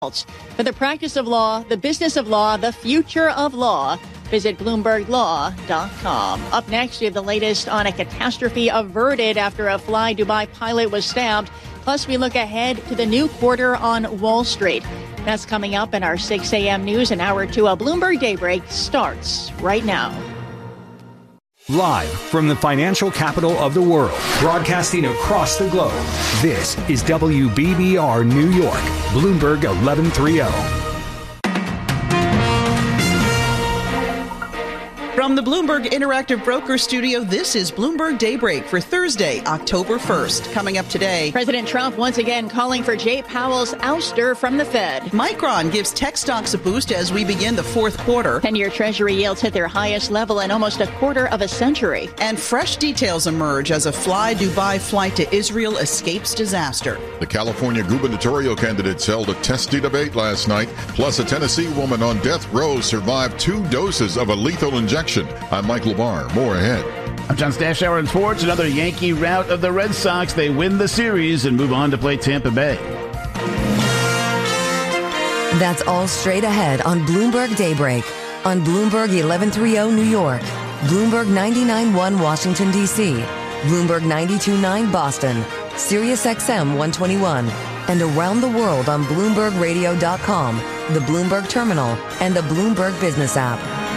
For the practice of law, the business of law, the future of law, visit BloombergLaw.com. Up next, we have the latest on a catastrophe averted after a Fly Dubai pilot was stabbed. Plus, we look ahead to the new quarter on Wall Street. That's coming up in our 6 a.m. news, and Hour 2 of Bloomberg Daybreak starts right now. Live from the financial capital of the world, broadcasting across the globe, this is WBBR New York, Bloomberg 1130. From the Bloomberg Interactive Broker Studio, this is Bloomberg Daybreak for Thursday, October 1st. Coming up today, President Trump once again calling for Jay Powell's ouster from the Fed. Micron gives tech stocks a boost as we begin the fourth quarter. 10-year Treasury yields hit their highest level in almost a quarter of a century. And fresh details emerge as a Fly Dubai flight to Israel escapes disaster. The California gubernatorial candidates held a testy debate last night. Plus, a Tennessee woman on death row survived 2 doses of a lethal injection. I'm Mike LeBar. More ahead. I'm John Stashower in sports. Another Yankee rout of the Red Sox. They win the series and move on to play Tampa Bay. That's all straight ahead on Bloomberg Daybreak. On Bloomberg 1130 New York, Bloomberg 99.1 Washington, D.C., Bloomberg 92.9 Boston, Sirius XM 121, and around the world on BloombergRadio.com, the Bloomberg Terminal, and the Bloomberg Business app.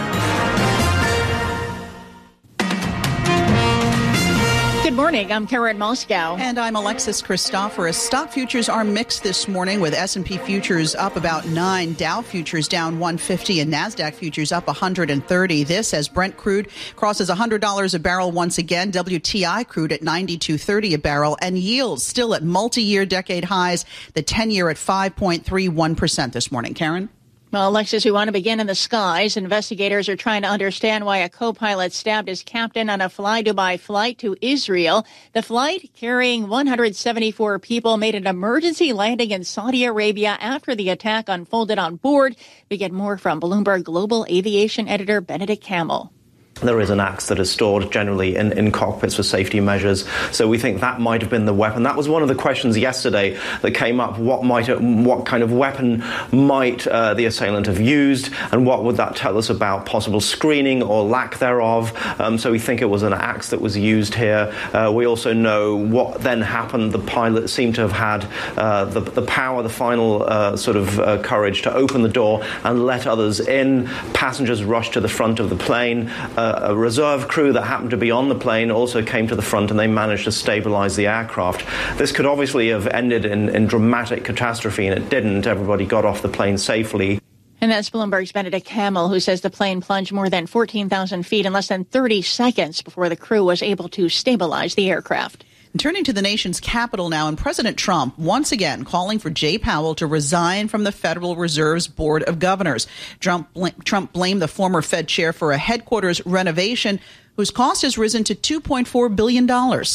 Good morning. I'm Karen Moscow. And I'm Alexis Christoforous. Stock futures are mixed this morning with S&P futures up about 9, Dow futures down 150, and NASDAQ futures up 130. This as Brent crude crosses $100 a barrel once again. WTI crude at $92.30 a barrel, and yields still at multi-year decade highs. The 10-year at 5.31% this morning. Karen? Well, Alexis, we want to begin in the skies. Investigators are trying to understand why a co-pilot stabbed his captain on a Fly Dubai flight to Israel. The flight, carrying 174 people, made an emergency landing in Saudi Arabia after the attack unfolded on board. We get more from Bloomberg Global Aviation editor Benedict Campbell. There is an axe that is stored generally in cockpits for safety measures. So we think that might have been the weapon. That was one of the questions yesterday that came up. What kind of weapon might the assailant have used? And what would that tell us about possible screening or lack thereof? So we think it was an axe that was used here. We also know what then happened. The pilot seemed to have had the power, the final courage to open the door and let others in. Passengers rushed to the front of the plane. A reserve crew that happened to be on the plane also came to the front, and they managed to stabilize the aircraft. This could obviously have ended in dramatic catastrophe, and it didn't. Everybody got off the plane safely. And that's Bloomberg's Benedict Campbell, who says the plane plunged more than 14,000 feet in less than 30 seconds before the crew was able to stabilize the aircraft. Turning to the nation's capital now, and President Trump once again calling for Jay Powell to resign from the Federal Reserve's Board of Governors. Trump blamed the former Fed chair for a headquarters renovation whose cost has risen to $2.4 billion.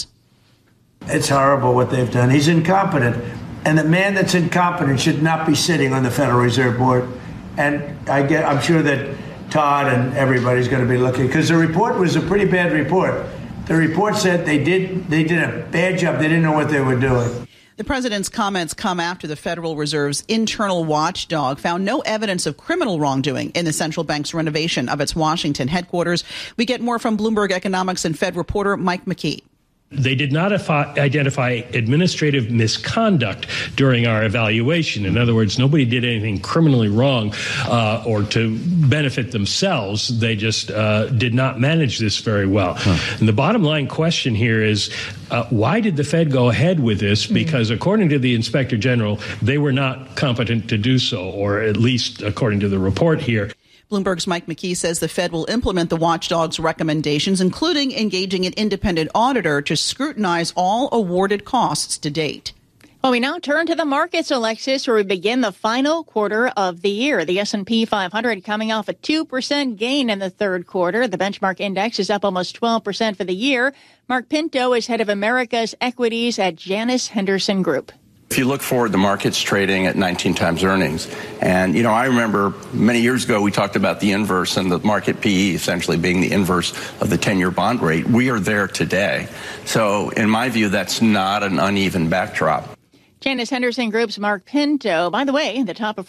It's horrible what they've done. He's incompetent. And the man that's incompetent should not be sitting on the Federal Reserve Board. And I'm sure that Todd and everybody's going to be looking, because the report was a pretty bad report. The report said they did a bad job. They didn't know what they were doing. The president's comments come after the Federal Reserve's internal watchdog found no evidence of criminal wrongdoing in the central bank's renovation of its Washington headquarters. We get more from Bloomberg Economics and Fed reporter Mike McKee. They did not identify administrative misconduct during our evaluation. In other words, nobody did anything criminally wrong or to benefit themselves. They just did not manage this very well. And the bottom line question here is, why did the Fed go ahead with this? Because according to the Inspector General, they were not competent to do so, or at least according to the report here. Bloomberg's Mike McKee says the Fed will implement the watchdog's recommendations, including engaging an independent auditor to scrutinize all awarded costs to date. Well, we now turn to the markets, Alexis, where we begin the final quarter of the year. The S&P 500 coming off a 2% gain in the third quarter. The benchmark index is up almost 12% for the year. Mark Pinto is head of America's equities at Janus Henderson Group. If you look forward, the market's trading at 19 times earnings. And, I remember many years ago, we talked about the inverse and the market PE essentially being the inverse of the 10-year bond rate. We are there today. So in my view, that's not an uneven backdrop. Janus Henderson Group's Mark Pinto. By the way, the top of